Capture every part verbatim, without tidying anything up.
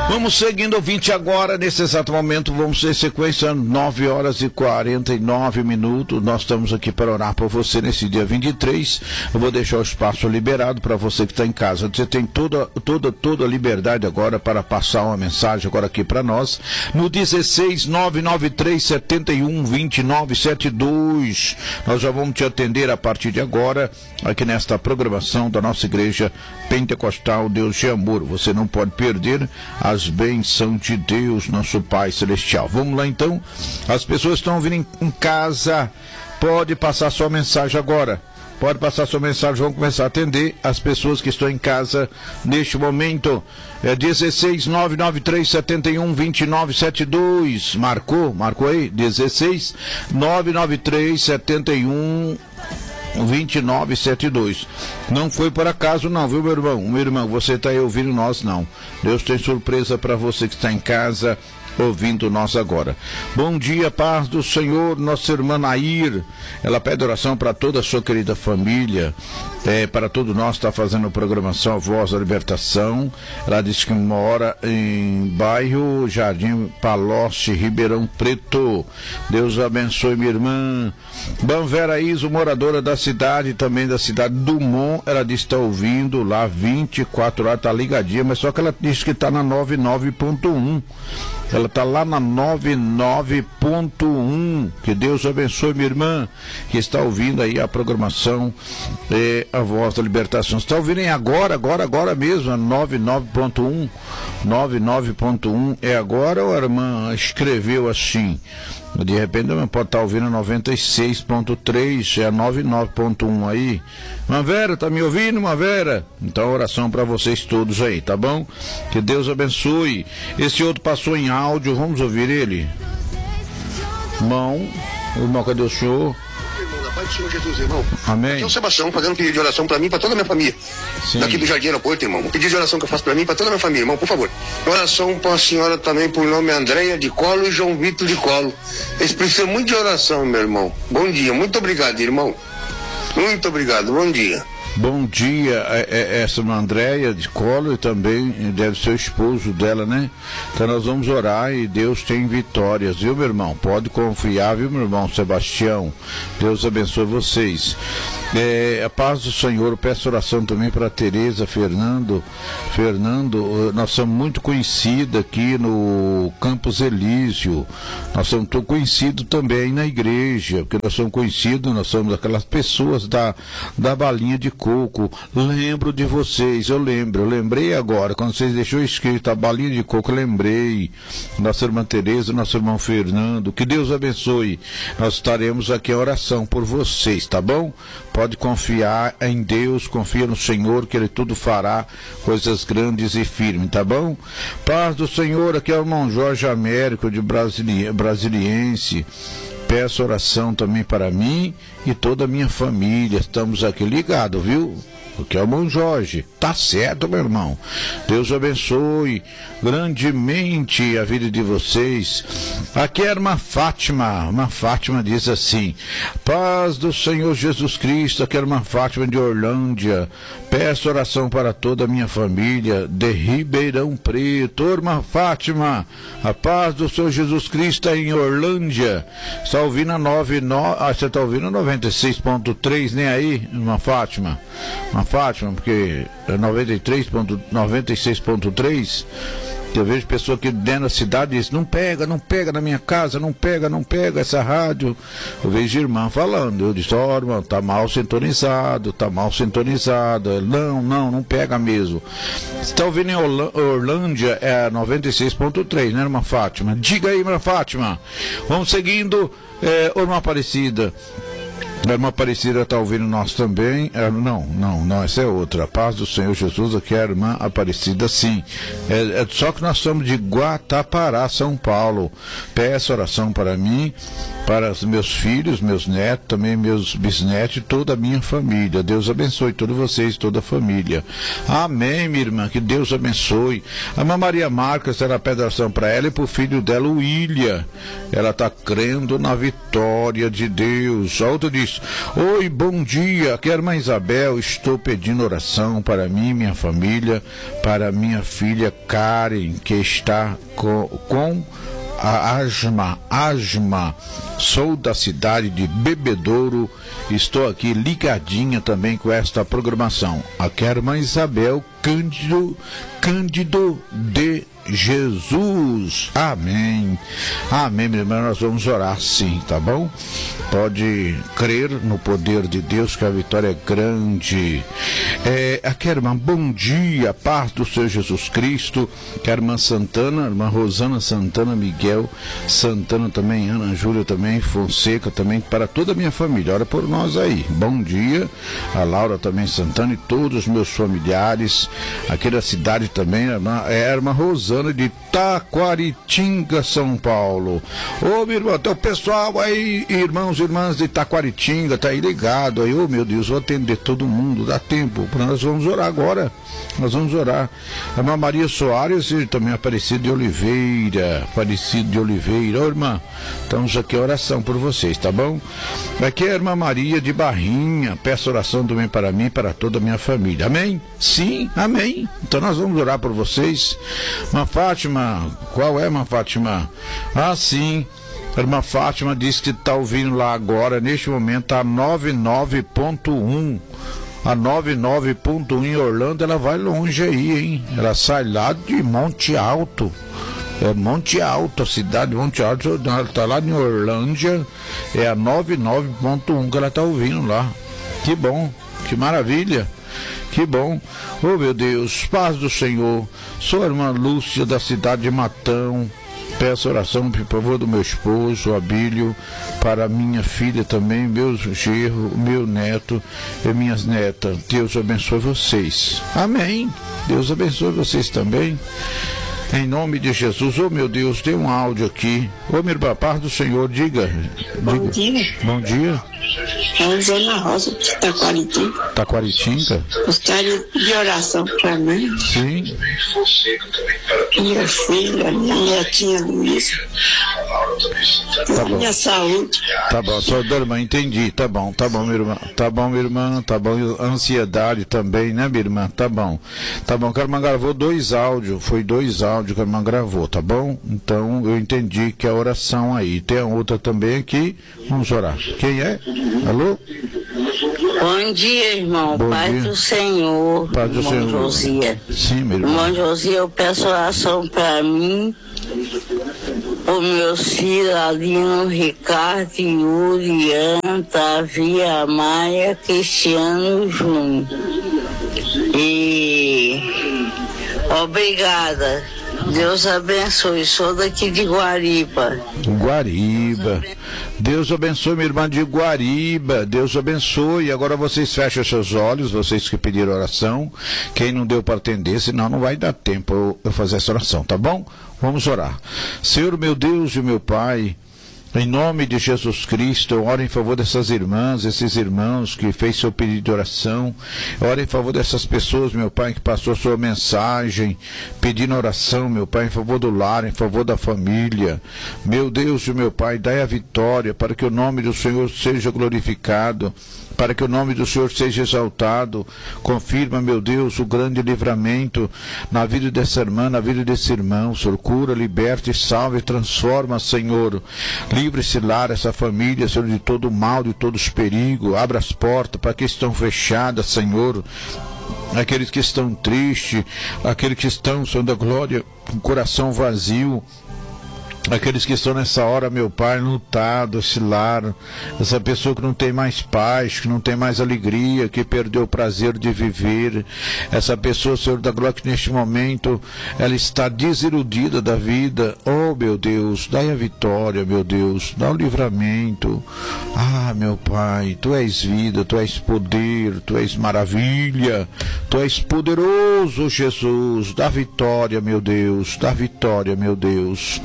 Vamos seguindo, ouvinte, agora, nesse exato momento, vamos ter sequência, nove horas e quarenta e nove minutos. Nós estamos aqui para orar por você nesse dia vinte e três. Eu vou deixar o espaço liberado para você que está em casa. Você tem toda, toda, toda a liberdade agora para passar uma mensagem agora aqui para nós. No dezesseis, nove nove três, sete um, dois nove sete dois. Nós já vamos te atender a partir de agora, aqui nesta programação da nossa igreja Pentecostal Deus de Amor. Você não pode perder as bênçãos de Deus, nosso Pai Celestial. Vamos lá então, as pessoas estão vindo em, em casa, pode passar sua mensagem agora, pode passar sua mensagem, vamos começar a atender as pessoas que estão em casa neste momento. É dezesseis, nove nove três, sete um, dois nove sete dois, marcou, marcou aí, dezesseis, nove nove três, sete um, dois nove sete dois. Não foi por acaso não, viu, meu irmão? Meu irmão, você está aí ouvindo nós, não. Deus tem surpresa para você que está em casa ouvindo nós agora. Bom dia, paz do Senhor. Nossa irmã Nair, ela pede oração para toda a sua querida família, é, para todos nós que está fazendo programação A Voz da Libertação. Ela diz que mora em bairro Jardim Palocci, Ribeirão Preto. Deus abençoe, minha irmã. Banvera Iso, moradora da cidade, também da cidade do Dumont, ela diz que está ouvindo lá vinte e quatro horas, está ligadinha, mas só que ela diz que está na noventa e nove ponto um. Ela está lá na noventa e nove ponto um. Que Deus abençoe, minha irmã, que está ouvindo aí a programação é, A Voz da Libertação. Você está ouvindo agora, agora, agora mesmo, a noventa e nove ponto um. noventa e nove ponto um é agora, ou a irmã escreveu assim? De repente pode estar ouvindo a noventa e seis ponto três, é a noventa e nove ponto um aí. Manvera, tá me ouvindo, Manvera? Então, oração para vocês todos aí, tá bom? Que Deus abençoe. Esse outro passou em áudio, vamos ouvir ele? Irmão, irmão, cadê o senhor? Pai do Senhor Jesus, irmão. Amém. Aqui é o Sebastião fazendo um pedido de oração pra mim e pra toda a minha família. Sim. Daqui do Jardim Aeroporto, irmão. Um pedido de oração que eu faço pra mim e pra toda a minha família, irmão, por favor. Oração pra senhora também por nome Andréia de Colo e João Vitor de Colo. Eles precisam muito de oração, meu irmão. Bom dia, muito obrigado, irmão. Muito obrigado, bom dia. Bom dia, é, é, essa Andréia de Colo e também deve ser o esposo dela, né? Então nós vamos orar e Deus tem vitórias, viu, meu irmão? Pode confiar, viu, meu irmão Sebastião? Deus abençoe vocês. É, a paz do Senhor, eu peço oração também para Tereza, Fernando. Fernando, nós somos muito conhecidos aqui no Campos Elísio. Nós somos muito conhecidos também na igreja, porque nós somos conhecidos, nós somos aquelas pessoas da, da balinha de coco. Lembro de vocês, eu lembro, eu lembrei agora, quando vocês deixou escrito a balinha de coco, eu lembrei. Nossa irmã Tereza, nosso irmão Fernando, que Deus abençoe. Nós estaremos aqui em oração por vocês, tá bom? Pode confiar em Deus, confia no Senhor, que Ele tudo fará, coisas grandes e firmes, tá bom? Paz do Senhor, aqui é o irmão Jorge Américo, de Brasili... Brasiliense. Peço oração também para mim e toda a minha família. Estamos aqui ligados, viu? Porque é o irmão Jorge. Tá certo, meu irmão. Deus abençoe grandemente a vida de vocês. Aqui é a irmã Fátima. A irmã Fátima diz assim: paz do Senhor Jesus Cristo. Aqui é a irmã Fátima de Orlândia. Peço oração para toda a minha família de Ribeirão Preto. Ô, irmã Fátima, a paz do Senhor Jesus Cristo em Orlândia. Está ouvindo a noventa e nove, ah, você está ouvindo a noventa e seis ponto três, nem aí, irmã Fátima? Irmã Fátima, porque é noventa e três, noventa e seis ponto três. Eu vejo pessoa aqui dentro da cidade e diz: não pega, não pega na minha casa, não pega, não pega essa rádio. Eu vejo irmã falando, eu disse: ó, oh, irmão, tá mal sintonizado, tá mal sintonizado. Não, não, não pega mesmo. Você está ouvindo em Orlândia, é noventa e seis ponto três, né, irmã Fátima? Diga aí, irmã Fátima. Vamos seguindo, é, irmã Aparecida. A irmã Aparecida está ouvindo nós também. É, não, não, não, essa é outra. A paz do Senhor Jesus, aqui é a irmã Aparecida, sim. É, é, só que nós somos de Guatapará, São Paulo. Peço oração para mim, para os meus filhos, meus netos, também meus bisnetos e toda a minha família. Deus abençoe todos vocês, toda a família. Amém, minha irmã, que Deus abençoe. A irmã Maria Marques, ela pede oração para ela e para o filho dela, o William. Ela está crendo na vitória de Deus. A outra diz: oi, bom dia, aqui é a irmã Isabel, estou pedindo oração para mim, minha família, para minha filha Karen, que está com, com a asma, asma. Sou da cidade de Bebedouro, estou aqui ligadinha também com esta programação. Aqui é a irmã Isabel Cândido, Cândido de Jesus. Amém. Amém, minha irmã. Nós vamos orar sim, tá bom? Pode crer no poder de Deus, que a vitória é grande. É, aqui a irmã, bom dia, paz do Senhor Jesus Cristo. Que a irmã Santana, a irmã Rosana Santana, Miguel Santana também, Ana Júlia também, Fonseca também, para toda a minha família. Ora por nós aí. Bom dia. A Laura também Santana e todos os meus familiares. Aqui da cidade também, a irmã, é a irmã Rosana de Taquaritinga, São Paulo. Ô, meu irmão, tem o pessoal aí, irmãos e irmãs de Taquaritinga, tá aí ligado aí. Ô, meu Deus, vou atender todo mundo, dá tempo. Nós vamos orar agora. Nós vamos orar. A irmã Maria Soares e também Aparecido de Oliveira. Aparecido de Oliveira. Ô, irmã, estamos aqui a oração por vocês, tá bom? Aqui é a irmã Maria de Barrinha. Peço oração também para mim e para toda a minha família. Amém? Sim, amém. Então nós vamos orar por vocês. Irmã Fátima, qual é, irmã Fátima? Ah, sim. A irmã Fátima disse que está ouvindo lá agora, neste momento, a noventa e nove ponto um. A noventa e nove ponto um em Orlando, ela vai longe aí, hein? Ela sai lá de Monte Alto. É Monte Alto, a cidade de Monte Alto, ela está lá em Orlândia, é a noventa e nove ponto um que ela está ouvindo lá. Que bom, que maravilha. Que bom. Oh, meu Deus, paz do Senhor. Sou a irmã Lúcia da cidade de Matão. Peço oração, por favor, do meu esposo, Abílio, para minha filha também, meu genro, meu neto e minhas netas. Deus abençoe vocês. Amém. Deus abençoe vocês também. Em nome de Jesus. Oh, meu Deus, tem um áudio aqui. Ô, oh, meu irmão, paz do Senhor, diga. Bom diga. dia. Bom dia. É a Zona Rosa de Taquaritinga. Taquaritinga? Gostaria de oração para mim. Sim. Minha filha, minha netinha Luísa. Tá bom. Minha saúde. Tá bom, só da irmã, entendi. Tá bom, tá bom, minha irmã. Tá bom, minha irmã. Tá bom. Ansiedade também, né, minha irmã? Tá bom. Tá bom, que a irmã gravou dois áudios. Foi dois áudios que a irmã gravou, tá bom? Então eu entendi que é a oração aí. Tem a outra também aqui. Vamos orar. Quem é? Alô? Bom dia, irmão. Bom Paz dia. do Senhor. Paz do irmão Senhor. Josia. Sim, meu irmão. Irmão Josia, eu peço oração para mim, os meus filhos, Alino, Ricardo, Yuri, Ana, Tavia, Maia, Cristiano Júnior. E obrigada. Deus abençoe. Sou daqui de Guariba. Guariba. Deus abençoe, minha irmã de Guariba. Deus abençoe. Agora vocês fecham seus olhos, vocês que pediram oração. Quem não deu para atender, senão não vai dar tempo eu fazer essa oração, tá bom? Vamos orar. Senhor, meu Deus e meu Pai, em nome de Jesus Cristo, eu oro em favor dessas irmãs, esses irmãos que fez seu pedido de oração. Eu oro em favor dessas pessoas, meu Pai, que passou sua mensagem, pedindo oração, meu Pai, em favor do lar, em favor da família. Meu Deus e meu Pai, dai a vitória para que o nome do Senhor seja glorificado, para que o nome do Senhor seja exaltado. Confirma, meu Deus, o grande livramento na vida dessa irmã, na vida desse irmão. Senhor, cura, liberta, salve, transforma, Senhor. Livre esse lar, essa família, Senhor, de todo o mal, de todos os perigos. Abra as portas para que estão fechadas, Senhor. Aqueles que estão tristes, aqueles que estão, Senhor da glória, com o coração vazio. Aqueles que estão nessa hora, meu Pai, lutado, esse lar, essa pessoa que não tem mais paz, que não tem mais alegria, que perdeu o prazer de viver, essa pessoa, Senhor da glória, que neste momento ela está desiludida da vida. Oh, meu Deus, dai a vitória, meu Deus, dá o livramento. Ah, meu Pai, Tu és vida, Tu és poder, Tu és maravilha, Tu és poderoso, Jesus. Dá vitória, meu Deus, dá vitória, meu Deus.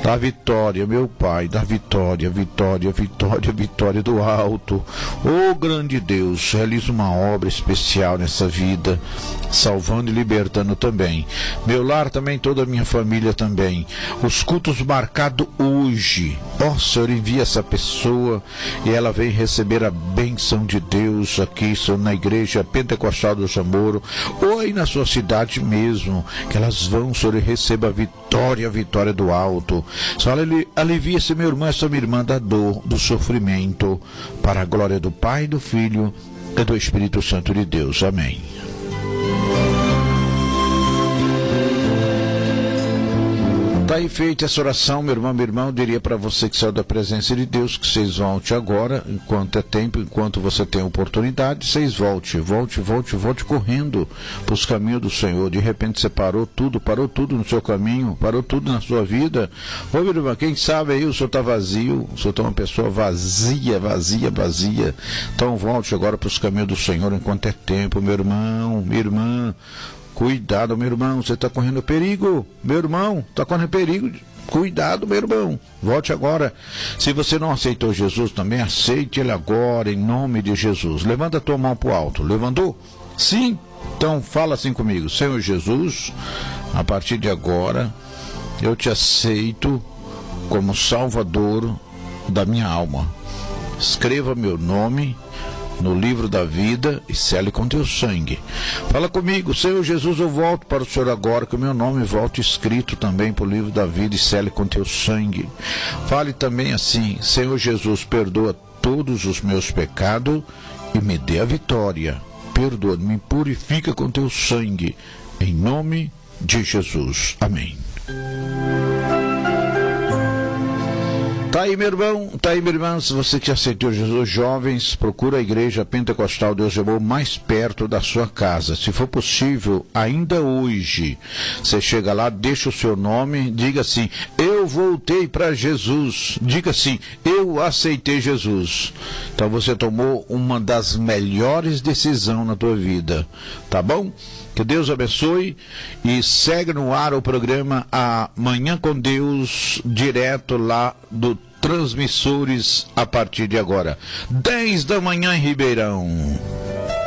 Dá vitória, meu Pai, dá vitória, vitória, vitória, vitória do alto. Ô grande Deus, realiza uma obra especial nessa vida, salvando e libertando também. Meu lar também, toda a minha família também. Os cultos marcados hoje. Ó Senhor, envia essa pessoa e ela vem receber a bênção de Deus aqui, Senhor, na igreja Pentecostal do Jamoro, ou aí na sua cidade mesmo, que elas vão, Senhor, e receba a vitória, a vitória do alto. Senhor, alivia esse meu irmão, essa minha irmã da dor, do sofrimento, para a glória do Pai, do Filho e do Espírito Santo de Deus. Amém. Está aí feita essa oração, meu irmão, meu irmão. Eu diria para você que saiu da presença de Deus, que vocês volte agora, enquanto é tempo, enquanto você tem oportunidade, vocês volte, volte, volte, volte correndo para os caminhos do Senhor. De repente você parou tudo, parou tudo no seu caminho, parou tudo na sua vida. Ô, meu irmão, quem sabe aí o senhor está vazio, o senhor está uma pessoa vazia, vazia, vazia. Então volte agora para os caminhos do Senhor enquanto é tempo, meu irmão, minha irmã. Cuidado, meu irmão, você está correndo perigo. Meu irmão, está correndo perigo. Cuidado, meu irmão. Volte agora. Se você não aceitou Jesus também, aceite ele agora, em nome de Jesus. Levanta a tua mão para o alto. Levantou? Sim? Então fala assim comigo. Senhor Jesus, a partir de agora, eu te aceito como Salvador da minha alma. Escreva meu nome no livro da vida e sele com teu sangue. Fala comigo, Senhor Jesus, eu volto para o Senhor agora, que o meu nome volte escrito também para o livro da vida e sele com teu sangue. Fale também assim, Senhor Jesus, perdoa todos os meus pecados e me dê a vitória. Perdoa, me purifica com teu sangue, em nome de Jesus. Amém. Tá aí, meu irmão, tá aí, minha irmã, se você que aceitou Jesus, jovens, procura a igreja Pentecostal Deus Amor mais perto da sua casa. Se for possível, ainda hoje, você chega lá, deixa o seu nome, diga assim, eu voltei para Jesus, diga assim, eu aceitei Jesus. Então você tomou uma das melhores decisões na tua vida, tá bom? Que Deus abençoe e segue no ar o programa Amanhã com Deus, direto lá do Transmissores a partir de agora. dez da manhã em Ribeirão.